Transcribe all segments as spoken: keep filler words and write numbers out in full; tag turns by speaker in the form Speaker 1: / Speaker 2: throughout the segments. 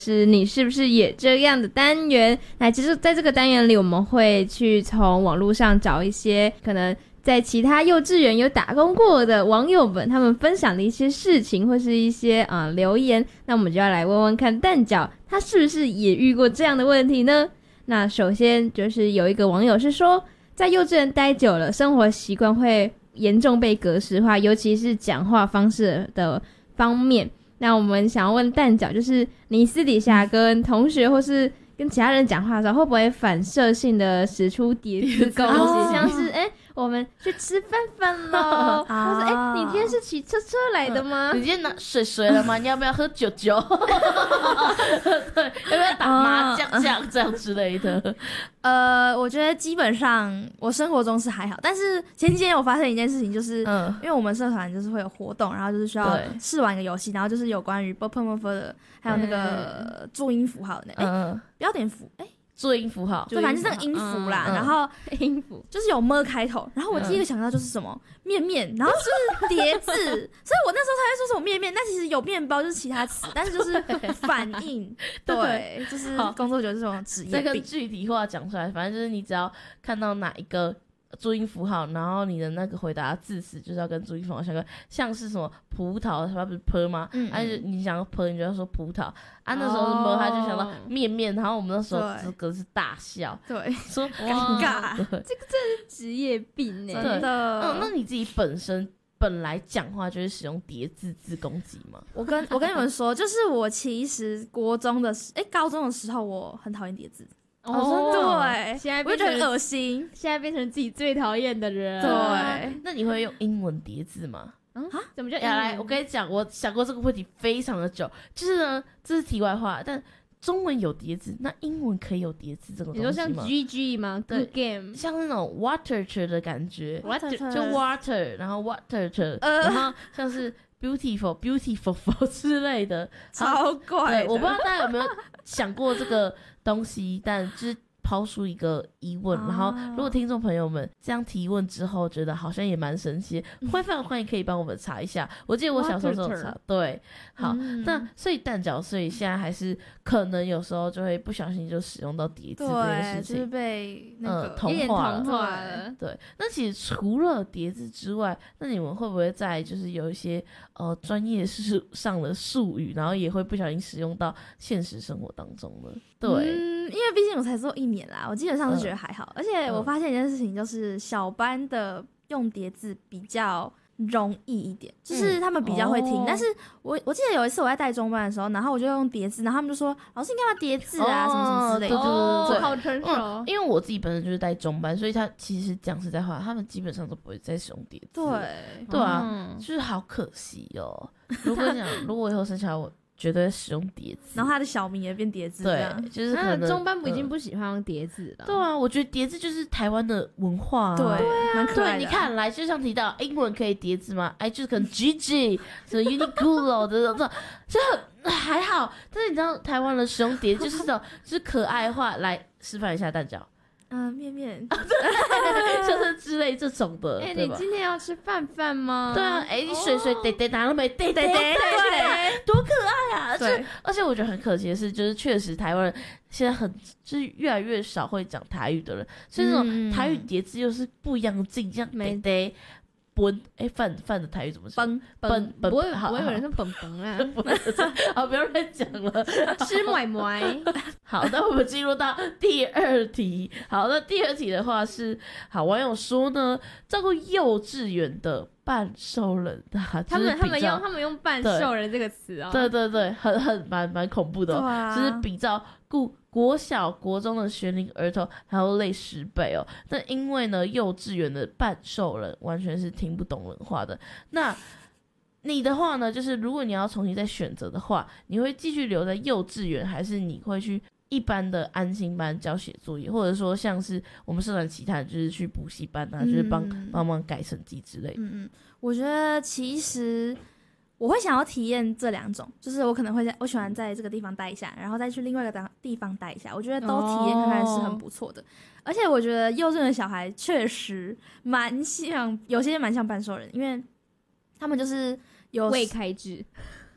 Speaker 1: 是你是不是也这样的单元。那其实在这个单元里，我们会去从网络上找一些可能在其他幼稚园有打工过的网友们他们分享的一些事情或是一些啊、呃、留言，那我们就要来问问看蛋饺他是不是也遇过这样的问题呢。那首先就是有一个网友是说，在幼稚园待久了，生活习惯会严重被格式化，尤其是讲话方式的方面。那我们想要问蛋饺，就是你私底下跟同学或是跟其他人讲话的时候，会不会反射性的使出叠字攻击，像是哎、欸，我们去吃饭饭咯，或是哎、欸，你今天是骑车车来的吗？
Speaker 2: 你今天拿水水了吗？你要不要喝酒酒？对，要不要打麻将这样这样之类的？
Speaker 3: 呃，我觉得基本上我生活中是还好，但是前几天我发生一件事情，就是、嗯、因为我们社团就是会有活动，然后就是需要试玩一个游戏，然后就是有关于 b p m f 的，还有那个注音符号的，哎、嗯欸，标点符，哎、欸。
Speaker 2: 注音符号，
Speaker 3: 对，反正就是那个音符啦，嗯、然后
Speaker 1: 音符
Speaker 3: 就是有么开头，然后我第一个想到就是什么、嗯、面面，然后就是叠字，所以我那时候才会说什么面面，但其实有面包就是其他词，但是就是反应，对，就是工作就是这种职业病。
Speaker 2: 这个具体化讲出来，反正就是你只要看到哪一个注音符号，然后你的那个回答字词就是要跟注音符号相关，像是什么葡萄，它不是 p 吗？嗯，而、啊、你想要 p 你就要说葡萄啊。那时候是 m， 他就想到面面，然后我们那时候这个是大笑，
Speaker 3: 对，
Speaker 2: 说
Speaker 3: 尴尬，
Speaker 1: 这个真的是职业病哎、
Speaker 3: 欸，真的。
Speaker 2: 嗯，那你自己本身本来讲话就是使用叠字字攻击吗？
Speaker 3: 我跟我跟你们说，就是我其实国中的哎、欸、高中的时候，我很讨厌叠字。
Speaker 1: 哦，真的、哦，
Speaker 3: 对，
Speaker 1: 现在
Speaker 3: 我就觉得恶心，
Speaker 1: 现在变成自己最讨厌的人。
Speaker 3: 对，
Speaker 2: 那你会用英文叠字吗？
Speaker 1: 啊？怎么叫英
Speaker 2: 文？来，我跟你讲，我想过这个问题非常的久。就是呢，这是题外话，但中文有叠字，那英文可以有叠字这个东西吗？
Speaker 1: 你说像 G G 吗？对 ，Good game，
Speaker 2: 像那种 water 的感觉
Speaker 1: ，water
Speaker 2: 就 water， 然后 water，、呃、然后像是 beautiful beautiful 之类的，
Speaker 3: 超怪的。
Speaker 2: 我不知道大家有没有想过这个东西，但就是抛出一个疑问、啊、然后如果听众朋友们这样提问之后觉得好像也蛮神奇，非常欢迎可以帮我们查一下。我记得我小时候有查，对，好、嗯、那所以蛋饺所以现在还是可能有时候就会不小心就使用到叠字这件事情，
Speaker 3: 就是被那个、
Speaker 2: 嗯、同化了,
Speaker 1: 同化了
Speaker 2: 对，那其实除了叠字之外，那你们会不会在就是有一些呃专业上的术语，然后也会不小心使用到现实生活当中呢？对、
Speaker 3: 嗯，因为毕竟我才做一年啦，我基本上是觉得还好、嗯、而且我发现一件事情，就是小班的用叠字比较容易一点，就是他们比较会听、嗯哦、但是我我记得有一次我在带中班的时候，然后我就用叠字，然后他们就说老师你干嘛叠字啊、哦、什么什么之类的，
Speaker 2: 对对对对，
Speaker 1: 好成熟、
Speaker 2: 嗯、因为我自己本身就是带中班，所以他其实讲实在话，他们基本上都不会再使用叠字，
Speaker 3: 对
Speaker 2: 对啊、
Speaker 1: 嗯、
Speaker 2: 就是好可惜哦。如果讲如果我以后生下来我绝对使用叠字，
Speaker 3: 然后他的小名也变叠字，
Speaker 2: 对，就是可能
Speaker 1: 中班部已经不喜欢用叠字了、
Speaker 2: 嗯。对啊，我觉得叠字就是台湾的文化、啊，
Speaker 3: 对，蛮可爱的、啊。
Speaker 2: 对，你看来就像提到英文可以叠字吗？哎，就是可能 G G 什么 Uniqlo 的这种，这还好。但是你知道台湾的使用叠字就是这种，就是可爱化，来示范一下蛋饺。
Speaker 3: 嗯、呃，面面，
Speaker 2: 就是之类这种的。
Speaker 1: 哎、欸，你今天要吃饭饭吗？
Speaker 2: 对啊，哎、欸，你水水得得哪都没得得得，
Speaker 3: 对，
Speaker 2: 多可爱啊！对，而且我觉得很可惜的是，就是确实台湾人现在很就是越来越少会讲台语的人，所以这种台语叠字又是不一样的劲，像得得。奔哎，饭饭的台语怎么说？
Speaker 1: 奔
Speaker 2: 奔奔，
Speaker 1: 不会不会有人说奔奔啊！
Speaker 2: 好，不要乱讲了，
Speaker 1: 吃买买。
Speaker 2: 好，那我们进入到第二题。好，那第二题的话是，好网友说呢，照顾幼稚园的半兽人啊，
Speaker 1: 他们他们用他们用半兽人这个词啊、哦，
Speaker 2: 对对对，很很蛮蛮恐怖的、哦
Speaker 3: 啊，
Speaker 2: 就是比照顾国小国中的学龄儿童还要累十倍哦。那因为呢，幼稚园的半兽人完全是听不懂人话的。那你的话呢，就是如果你要重新再选择的话，你会继续留在幼稚园，还是你会去一般的安心班教写作业，或者说像是我们社团其他人就是去补习班啊，嗯、就是帮帮忙改成绩之类的。
Speaker 3: 嗯嗯，我觉得其实我会想要体验这两种，就是我可能会在我喜欢在这个地方待一下，然后再去另外一个地方待一下，我觉得都体验看看是很不错的。哦、而且我觉得幼稚园的小孩确实蛮像，有些蛮像半兽人，因为他们就是有
Speaker 1: 未开智。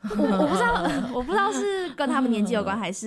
Speaker 3: 我我不知道，我不知道是跟他们年纪有关，还是